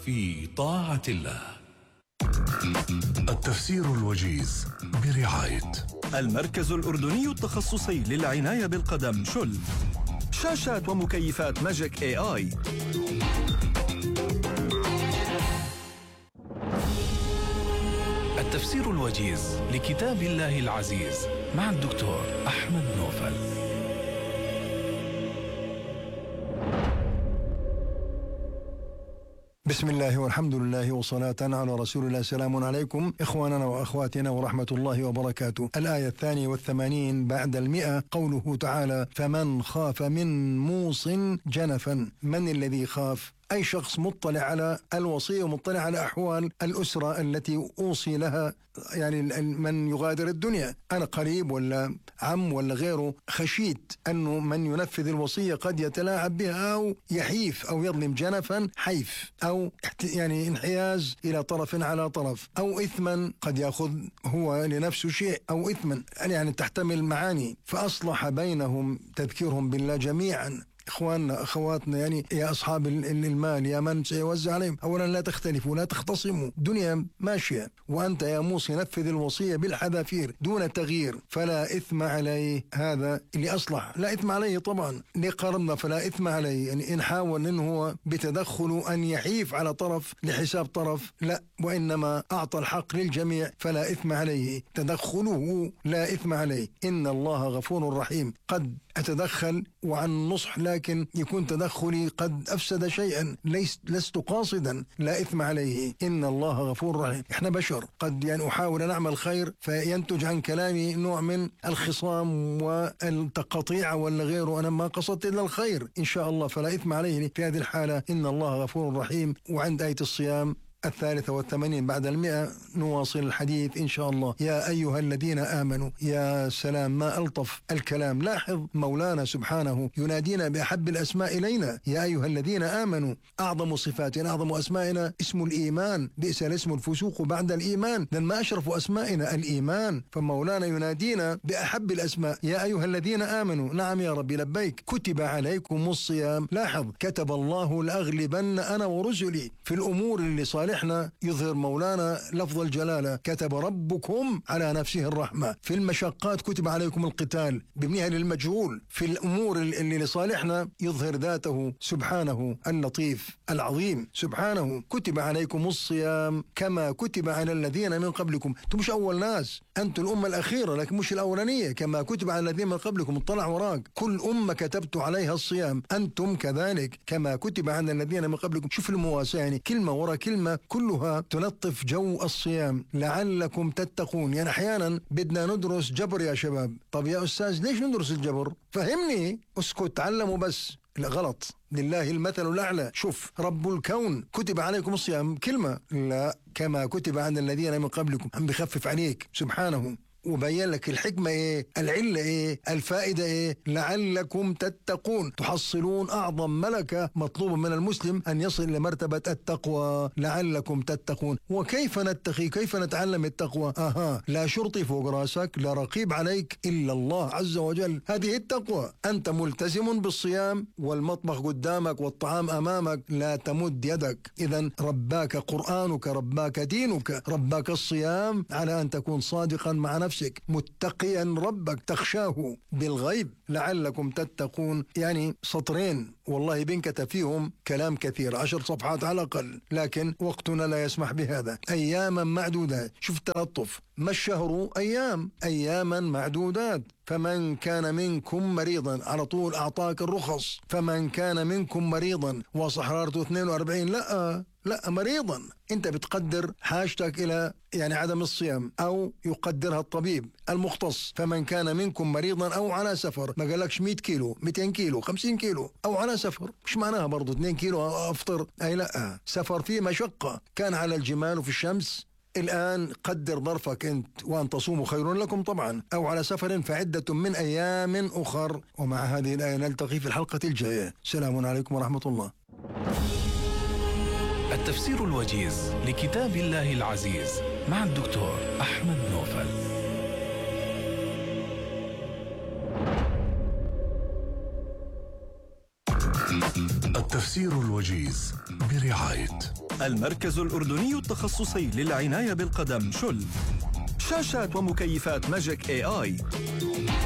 في طاعة الله. التفسير الوجيز برعاية المركز الأردني التخصصي للعناية بالقدم شل. شاشات ومكيفات ماجيك AI. التفسير الوجيز لكتاب الله العزيز مع الدكتور أحمد نوفل. بسم الله والحمد لله وصلاة على رسول الله. سلام عليكم إخواننا وأخواتنا ورحمة الله وبركاته. الآية 82 بعد 100، قوله تعالى: فمن خاف من موص جنفا. من الذي خاف؟ أي شخص مطلع على الوصية ومطلع على أحوال الأسرة التي أوصي لها، يعني من يغادر الدنيا، أنا قريب ولا عم ولا غيره، خشيت أنه من ينفذ الوصية قد يتلاعب بها أو يحيف أو يظلم. جنفا حيف أو يعني انحياز إلى طرف على طرف، أو إثما قد يأخذ هو لنفسه شيء، أو إثما يعني تحتمل معاني. فأصلح بينهم، تذكيرهم بالله جميعا. إخواننا أخواتنا، يعني يا أصحاب المال، يا من سيوزع عليهم، أولا لا تختلفوا، لا تختصموا، دنيا ماشية، وأنت يا موسى نفذ الوصية بالحذافير دون تغيير، فلا إثم عليه. هذا اللي أصلح، لا إثم عليه طبعا، لقرنا فلا إثم عليه. يعني إن حاول إنه هو بتدخل أن يحيف على طرف لحساب طرف، لا، وإنما أعطى الحق للجميع فلا إثم عليه. تدخله لا إثم عليه. إن الله غفور رحيم. قد أتدخل وعن نصح، لكن يكون تدخلي قد أفسد شيئا، لست قاصدا، لا إثم عليه. إن الله غفور رحيم. إحنا بشر، قد يعني أحاول أن أعمل خير فينتج عن كلامي نوع من الخصام والتقطيع ولا غيره، أنا ما قصدت إلا الخير إن شاء الله، فلا إثم عليه في هذه الحالة. إن الله غفور رحيم. وعند آية الصيام 83 بعد 100 نواصل الحديث إن شاء الله. يا أيها الذين آمنوا، يا سلام ما ألطف الكلام. لاحظ مولانا سبحانه ينادينا بأحب الأسماء إلينا. يا أيها الذين آمنوا، أعظم صفاتنا أعظم أسمائنا اسم الإيمان. بئس الاسم الفسوق بعد الإيمان، لأن ما أشرف أسمائنا الإيمان. فمولانا ينادينا بأحب الأسماء. يا أيها الذين آمنوا، نعم يا ربي لبيك. كتب عليكم الصيام. لاحظ، كتب الله لأغلبن أنا ورسلي. في الأمور اللي صالح احنا يظهر مولانا لفظ الجلالة، كتب ربكم على نفسه الرحمة. في المشقات كتب عليكم القتال، بابنها للمجهول. في الأمور اللي لصالحنا يظهر ذاته سبحانه اللطيف العظيم سبحانه. كتب عليكم الصيام كما كتب على الذين من قبلكم. انتم مش أول ناس، أنتم الأمة الأخيرة لكن مش الأولانية. كما كتب على الذين من قبلكم، اطلع وراك، كل أمة كتبت عليها الصيام، أنتم كذلك كما كتب على الذين من قبلكم. شوف المواساة، يعني كلمة ورا كلمة كلها تلطف جو الصيام. لعلكم تتقون. يعني أحيانا بدنا ندرس جبر يا شباب. طب يا أستاذ ليش ندرس الجبر؟ فهمني. اسكت، تعلموا بس. لا، غلط. لله المثل الأعلى. شوف، رب الكون كتب عليكم الصيام، كلمة لا، كما كتب عن الذين من قبلكم. عم بخفف عليك سبحانه وبين لك الحكمة إيه، العلة إيه، الفائدة إيه. لعلكم تتقون، تحصلون أعظم ملكة مطلوب من المسلم أن يصل إلى مرتبة التقوى. لعلكم تتقون. وكيف نتقي؟ كيف نتعلم التقوى؟ لا شرطي فوق راسك، لا رقيب عليك إلا الله عز وجل. هذه التقوى. أنت ملتزم بالصيام والمطبخ قدامك والطعام أمامك، لا تمد يدك. إذن رباك قرآنك، رباك دينك، رباك الصيام على أن تكون صادقا مع نفسك، متقيا ربك، تخشاه بالغيب. لعلكم تتقون. يعني سطرين والله بنكتب فيهم كلام كثير، 10 صفحات على الأقل، لكن وقتنا لا يسمح بهذا. أياما معدودات. شوف التلطف، ما الشهر؟ أياما معدودات. فمن كان منكم مريضا، على طول أعطاك الرخص. فمن كان منكم مريضا وصحرارته 42، لا مريضا. انت بتقدر حاجتك الى يعني عدم الصيام، او يقدرها الطبيب المختص. فمن كان منكم مريضا او على سفر، ما قالكش 100 كيلو 200 كيلو 50 كيلو، او على سفر. مش معناها برضو 2 كيلو افطر، اي لا، سفر فيه مشقة، كان على الجمال وفي الشمس. الآن قدر ظرفك أنت، وأن تصوموا خير لكم طبعا، أو على سفر فعدة من أيام أخر. ومع هذه الآية نلتقي في الحلقة الجاية. السلام عليكم ورحمة الله. التفسير الوجيز لكتاب الله العزيز مع الدكتور أحمد نوفل. التفسير تيسير الوجيز برعاية المركز الأردني التخصصي للعناية بالقدم شل. شاشات ومكيفات ماجيك AI.